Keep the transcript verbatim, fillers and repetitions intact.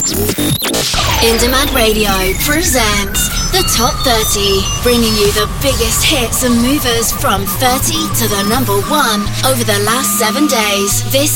In Demand Radio presents the Top thirty, bringing you the biggest hits and movers from thirty to the number one over the last seven days. This